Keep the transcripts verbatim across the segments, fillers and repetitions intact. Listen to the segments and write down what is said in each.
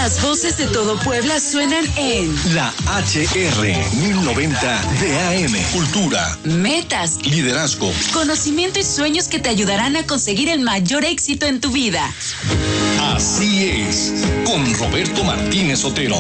Las voces de todo Puebla suenan en La H R mil noventa de A M. Cultura, metas, liderazgo, conocimiento y sueños que te ayudarán a conseguir el mayor éxito en tu vida. Así es, con Roberto Martínez Otero.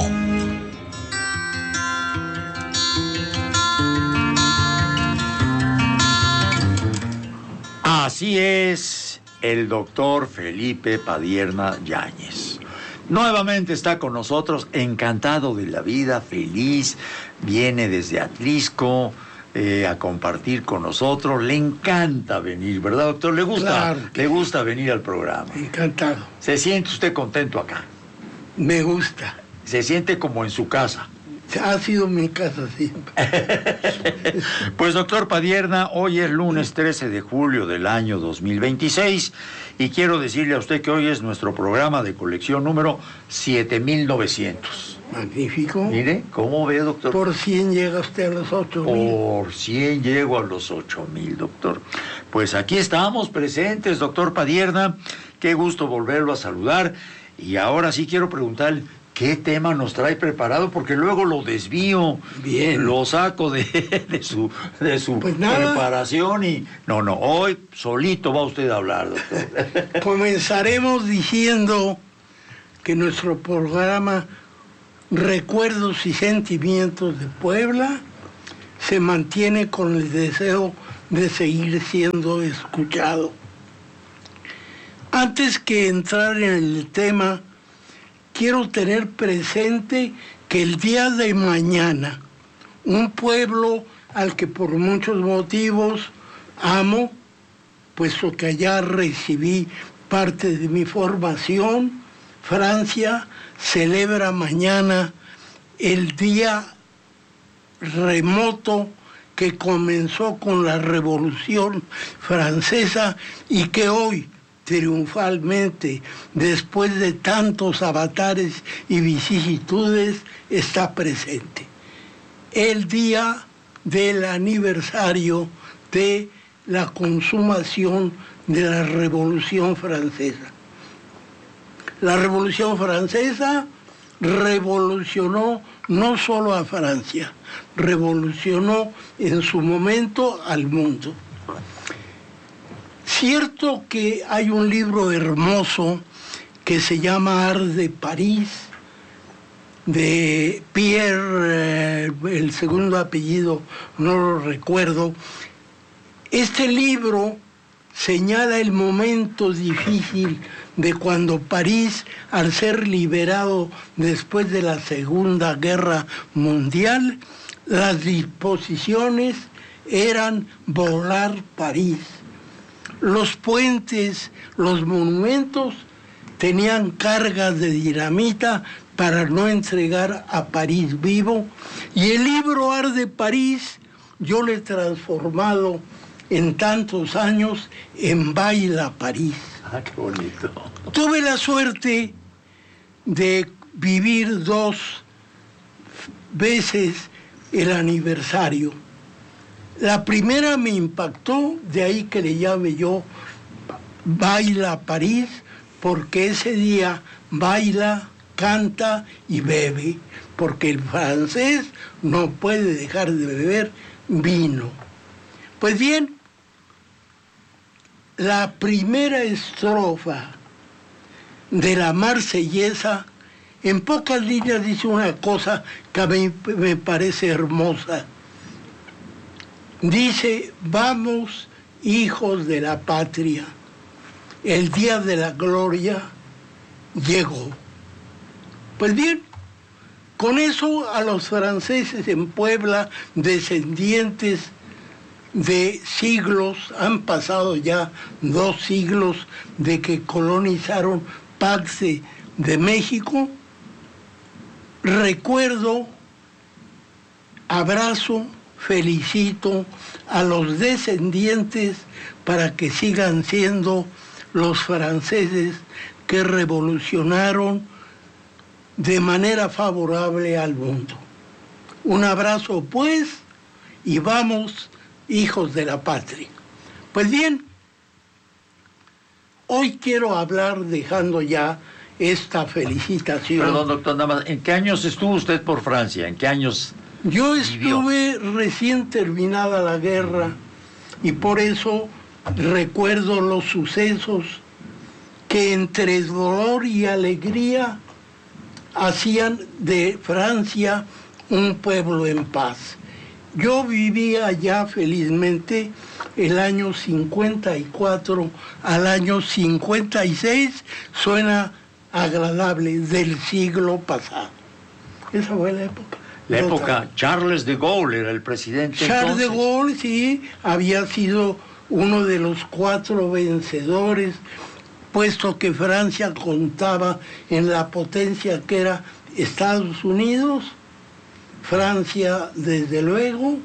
Así es, el doctor Felipe Padierna Yáñez. Nuevamente está con nosotros, encantado de la vida, feliz, viene desde Atlisco eh, a compartir con nosotros. Le encanta venir, ¿verdad, doctor? ¿Le gusta, claro. le gusta venir al programa? Encantado. ¿Se siente usted contento acá? Me gusta. ¿Se siente como en su casa? Ha sido mi casa siempre. Pues, doctor Padierna, hoy es lunes trece de julio del año dos mil veintiséis y quiero decirle a usted que hoy es nuestro programa de colección número siete mil novecientos. Magnífico. Mire, ¿cómo ve, doctor? Por cien llega usted a los ocho mil. Por cien llego a los ocho mil, doctor. Pues aquí estamos presentes, doctor Padierna. Qué gusto volverlo a saludar. Y ahora sí quiero preguntarle, ¿qué tema nos trae preparado? Porque luego lo desvío, bien, lo saco de, de su, de su pues preparación y... No, no, hoy solito va usted a hablar, doctor. Comenzaremos diciendo que nuestro programa Recuerdos y Sentimientos de Puebla se mantiene con el deseo de seguir siendo escuchado. Antes que entrar en el tema, quiero tener presente que el día de mañana, un pueblo al que por muchos motivos amo, puesto que allá recibí parte de mi formación, Francia celebra mañana el día remoto que comenzó con la Revolución Francesa y que hoy, triunfalmente, después de tantos avatares y vicisitudes, está presente. El día del aniversario de la consumación de la Revolución Francesa. La Revolución Francesa revolucionó no solo a Francia, revolucionó en su momento al mundo. Cierto que hay un libro hermoso que se llama Ars de París, de Pierre, eh, el segundo apellido no lo recuerdo. Este libro señala el momento difícil de cuando París, al ser liberado después de la Segunda Guerra Mundial, las disposiciones eran volar París. Los puentes, los monumentos tenían cargas de dinamita para no entregar a París vivo. Y el libro Ars de París yo lo he transformado en tantos años en Baila París. Ah, qué bonito. Tuve la suerte de vivir dos veces el aniversario. La primera me impactó, de ahí que le llame yo Baila París, porque ese día baila, canta y bebe, porque el francés no puede dejar de beber vino. Pues bien, la primera estrofa de la Marsellesa, en pocas líneas dice una cosa que a mí me parece hermosa. Dice, vamos, hijos de la patria, el día de la gloria llegó. Pues bien, con eso a los franceses en Puebla, descendientes de siglos, han pasado ya dos siglos de que colonizaron parte de México, recuerdo, abrazo, felicito a los descendientes para que sigan siendo los franceses que revolucionaron de manera favorable al mundo. Un abrazo, pues, y vamos, hijos de la patria. Pues bien, hoy quiero hablar, dejando ya esta felicitación. Perdón, doctor, nada más, ¿en qué años estuvo usted por Francia? ¿En qué años Yo vivió? estuve recién terminada la guerra y por eso recuerdo los sucesos que entre dolor y alegría hacían de Francia un pueblo en paz. Yo vivía allá felizmente el año cincuenta y cuatro al año cincuenta y seis, suena agradable, del siglo pasado. Esa fue la época. La Yo época, trabajé. Charles de Gaulle era el presidente Charles de entonces. Gaulle, sí, había sido uno de los cuatro vencedores, puesto que Francia contaba en la potencia que era Estados Unidos, Francia desde luego,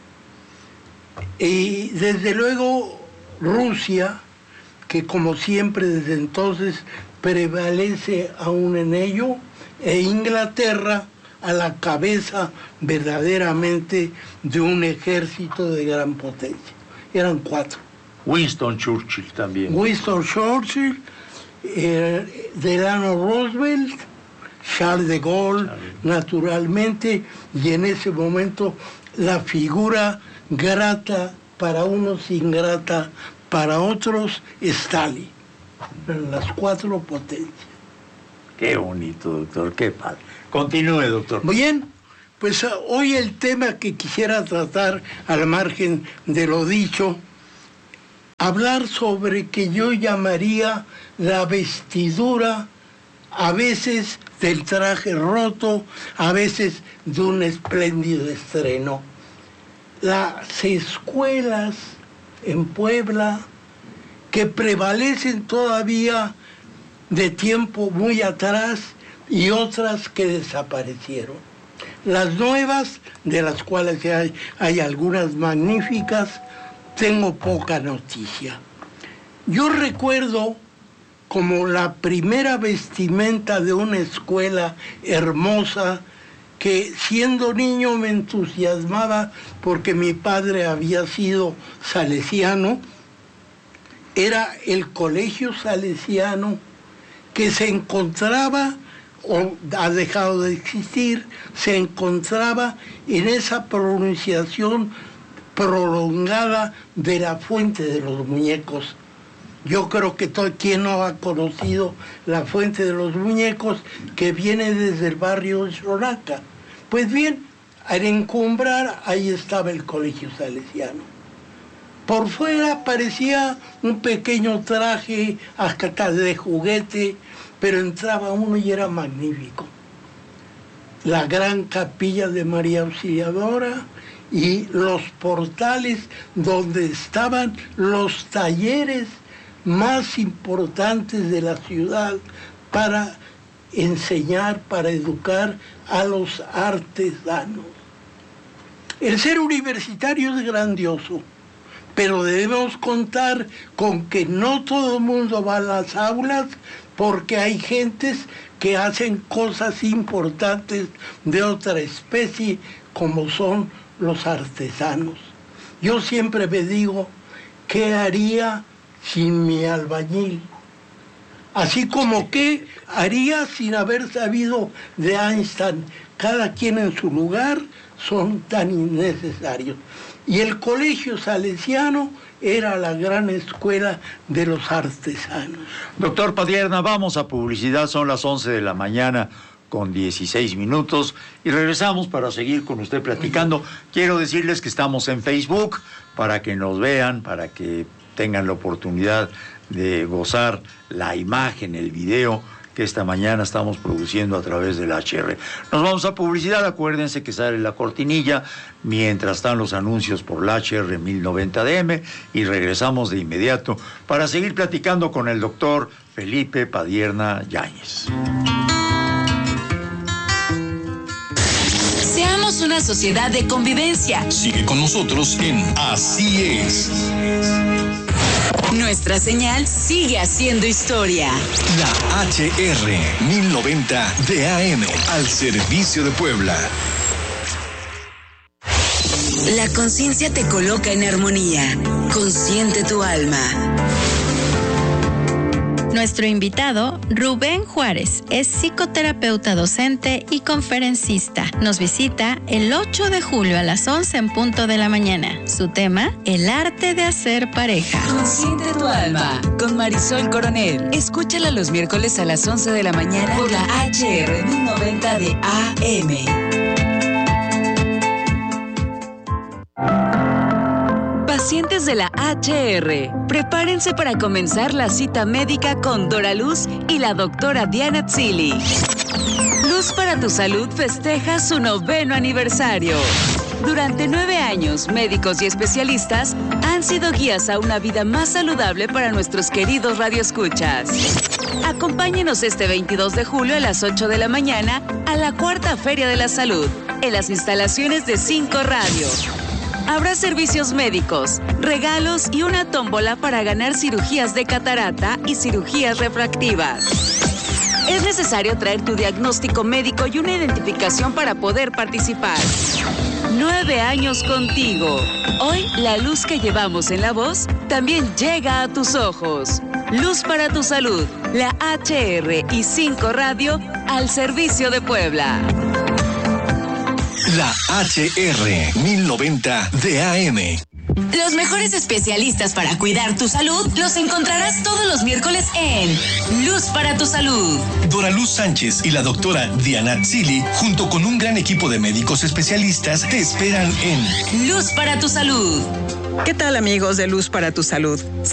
y desde luego Rusia, que como siempre desde entonces prevalece aún en ello, e Inglaterra a la cabeza verdaderamente de un ejército de gran potencia. Eran cuatro. Winston Churchill también. Winston Churchill, eh, Delano Roosevelt, Charles de Gaulle, Charles. naturalmente, y en ese momento la figura grata para unos, ingrata para otros, Stalin. Eran las cuatro potencias. Qué bonito, doctor, qué padre. Continúe, doctor. Bien, pues hoy el tema que quisiera tratar, al margen de lo dicho, hablar sobre que yo llamaría la vestidura, a veces del traje roto, a veces de un espléndido estreno. Las escuelas en Puebla que prevalecen todavía de tiempo muy atrás y otras que desaparecieron. Las nuevas, de las cuales hay, hay algunas magníficas, tengo poca noticia. Yo recuerdo como la primera vestimenta de una escuela hermosa que siendo niño me entusiasmaba porque mi padre había sido salesiano, era el colegio salesiano que se encontraba, o ha dejado de existir, se encontraba en esa pronunciación prolongada de la Fuente de los Muñecos. Yo creo que todo quien no ha conocido la Fuente de los Muñecos, que viene desde el barrio de Xonaca. Pues bien, al encumbrar, ahí estaba el colegio salesiano. Por fuera parecía un pequeño traje hasta de juguete, pero entraba uno y era magnífico. La gran capilla de María Auxiliadora y los portales donde estaban los talleres más importantes de la ciudad para enseñar, para educar a los artesanos. El ser universitario es grandioso, pero debemos contar con que no todo el mundo va a las aulas, porque hay gentes que hacen cosas importantes de otra especie, como son los artesanos. Yo siempre me digo, ¿qué haría sin mi albañil? Así como qué haría sin haber sabido de Einstein. Cada quien en su lugar son tan innecesarios. Y el colegio salesiano era la gran escuela de los artesanos. Doctor Padierna, vamos a publicidad, son las once de la mañana con dieciséis minutos y regresamos para seguir con usted platicando. Quiero decirles que estamos en Facebook para que nos vean, para que tengan la oportunidad de gozar la imagen, el video que esta mañana estamos produciendo a través del H R. Nos vamos a publicidad, acuérdense que sale la cortinilla mientras están los anuncios por la H R mil noventa D M y regresamos de inmediato para seguir platicando con el doctor Felipe Padierna Yáñez. Seamos una sociedad de convivencia. Sigue con nosotros en Así es. Nuestra señal sigue haciendo historia. La H R mil noventa D A M al servicio de Puebla. La conciencia te coloca en armonía. Consciente tu alma. Nuestro invitado, Rubén Juárez, es psicoterapeuta docente y conferencista. Nos visita el ocho de julio a las once en punto de la mañana. Su tema, el arte de hacer pareja. Consiente tu alma, con Marisol Coronel. Escúchala los miércoles a las once de la mañana por la H R mil noventa de A M. Pacientes de la H R, prepárense para comenzar la cita médica con Dora Luz y la doctora Diana Tzili. Luz para tu Salud festeja su noveno aniversario. Durante nueve años, médicos y especialistas han sido guías a una vida más saludable para nuestros queridos radioescuchas. Acompáñenos este veintidós de julio a las ocho de la mañana a la Cuarta Feria de la Salud, en las instalaciones de Cinco Radio. Habrá servicios médicos, regalos y una tómbola para ganar cirugías de catarata y cirugías refractivas. Es necesario traer tu diagnóstico médico y una identificación para poder participar. Nueve años contigo. Hoy, la luz que llevamos en la voz también llega a tus ojos. Luz para tu Salud, la H R y Cinco Radio al servicio de Puebla. La H R mil noventa de A M. Los mejores especialistas para cuidar tu salud los encontrarás todos los miércoles en Luz para tu Salud. Dora Luz Sánchez y la doctora Diana Tzili, junto con un gran equipo de médicos especialistas, te esperan en Luz para tu Salud. ¿Qué tal, amigos de Luz para tu Salud?